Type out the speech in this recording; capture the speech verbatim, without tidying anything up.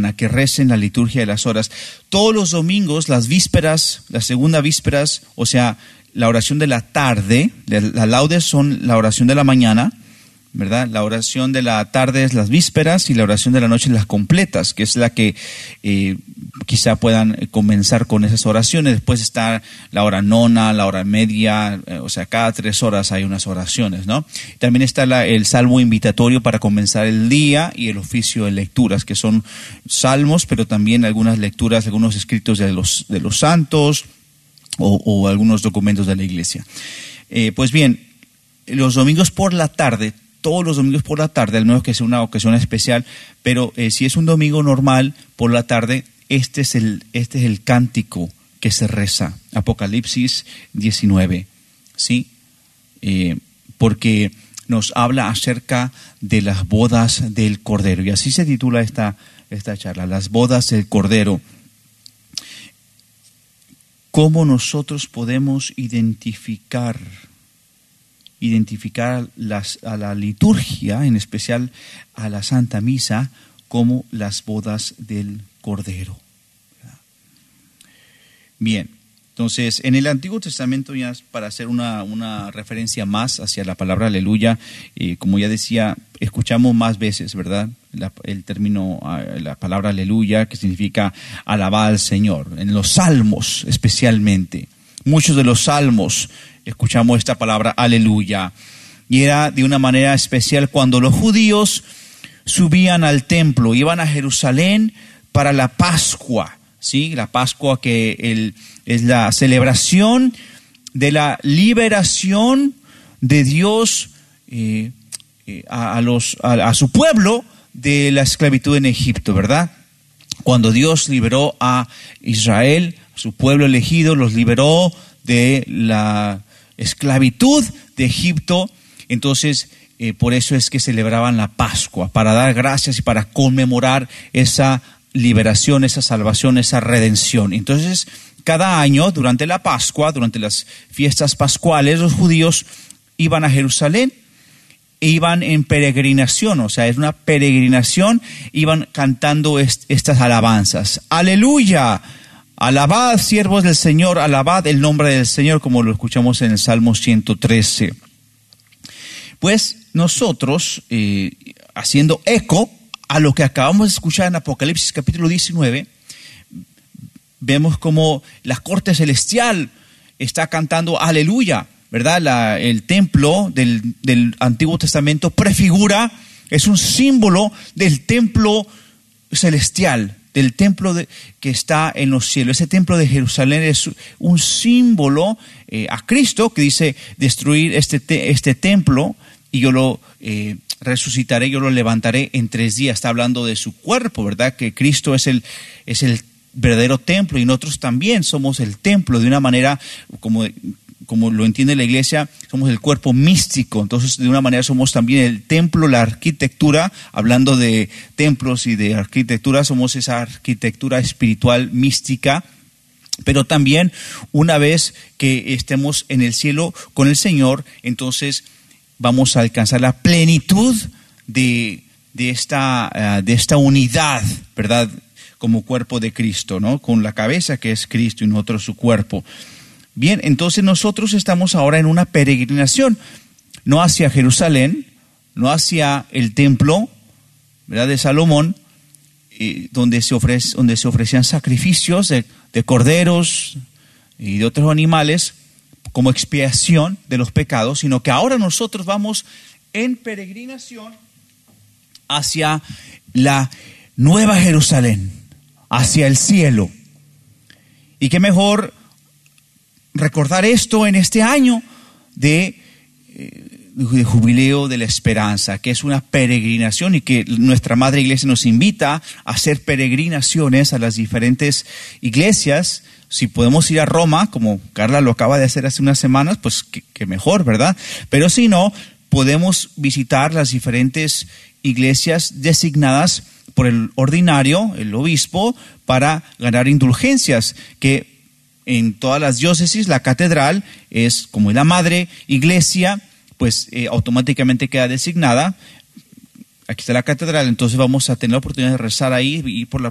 que recen la liturgia de las horas. Todos los domingos, las vísperas, las segunda vísperas, o sea, la oración de la tarde, las laudes son la oración de la mañana, ¿verdad? La oración de la tarde es las vísperas y la oración de la noche es las completas, que es la que eh, quizá puedan comenzar con esas oraciones. Después está la hora nona, la hora media, eh, o sea, cada tres horas hay unas oraciones, ¿no? También está la, el salmo invitatorio para comenzar el día y el oficio de lecturas, que son salmos, pero también algunas lecturas, algunos escritos de los, de los santos o, o algunos documentos de la iglesia. Eh, pues bien, los domingos por la tarde, todos los domingos por la tarde, al menos que sea una ocasión especial, pero eh, si es un domingo normal por la tarde, este es el, este es el cántico que se reza, Apocalipsis diecinueve, ¿sí? Eh, porque nos habla acerca de las bodas del Cordero, y así se titula esta, esta charla, las bodas del Cordero. ¿Cómo nosotros podemos identificar identificar las, a la liturgia, en especial a la Santa Misa, como las bodas del Cordero? Bien, entonces en el Antiguo Testamento, ya para hacer una, una referencia más hacia la palabra aleluya, eh, como ya decía, escuchamos más veces, ¿verdad? La, el término, la palabra aleluya, que significa alabar al Señor, en los salmos especialmente. Muchos de los salmos escuchamos esta palabra aleluya, y era de una manera especial cuando los judíos subían al templo, iban a Jerusalén para la Pascua, ¿sí? La Pascua que el, es la celebración de la liberación de Dios eh, eh, a, a, los, a, a su pueblo de la esclavitud en Egipto, ¿verdad? Cuando Dios liberó a Israel, a su pueblo elegido, los liberó de la esclavitud de Egipto, entonces eh, por eso es que celebraban la Pascua, para dar gracias y para conmemorar esa liberación, esa salvación, esa redención. Entonces, cada año, durante la Pascua, durante las fiestas pascuales, los judíos iban a Jerusalén, iban en peregrinación, o sea, es una peregrinación, iban cantando est- estas alabanzas. ¡Aleluya! Alabad, siervos del Señor, alabad el nombre del Señor, como lo escuchamos en el Salmo ciento trece. Pues nosotros, eh, haciendo eco a lo que acabamos de escuchar en Apocalipsis capítulo diecinueve, vemos como la corte celestial está cantando aleluya, ¿verdad? La, el templo del, del Antiguo Testamento prefigura, es un símbolo del templo celestial, del templo de, que está en los cielos. Ese templo de Jerusalén es un símbolo eh, a Cristo, que dice destruir este, te, este templo y yo lo eh, resucitaré, yo lo levantaré en tres días. Está hablando de su cuerpo, ¿verdad? Que Cristo es el, es el verdadero templo y nosotros también somos el templo de una manera como... como lo entiende la iglesia, somos el cuerpo místico. Entonces, de una manera somos también el templo, la arquitectura, hablando de templos y de arquitectura, somos esa arquitectura espiritual mística. Pero también, una vez que estemos en el cielo con el Señor, entonces vamos a alcanzar la plenitud de, de, esta, de esta unidad, ¿verdad? Como cuerpo de Cristo, ¿no? Con la cabeza que es Cristo y nosotros su cuerpo. Bien, entonces nosotros estamos ahora en una peregrinación, no hacia Jerusalén, no hacia el templo, ¿verdad? De Salomón, eh, donde, se ofrece, donde se ofrecían sacrificios de, de corderos y de otros animales como expiación de los pecados, sino que ahora nosotros vamos en peregrinación hacia la nueva Jerusalén, hacia el cielo. Y qué mejor recordar esto en este año de, de jubileo de la esperanza, que es una peregrinación y que nuestra Madre Iglesia nos invita a hacer peregrinaciones a las diferentes iglesias. Si podemos ir a Roma, como Carla lo acaba de hacer hace unas semanas, pues que, que mejor, ¿verdad? Pero si no, podemos visitar las diferentes iglesias designadas por el ordinario, el obispo, para ganar indulgencias, que en todas las diócesis la catedral es como la madre iglesia, pues eh, automáticamente queda designada. Aquí está la catedral, entonces vamos a tener la oportunidad de rezar ahí y por la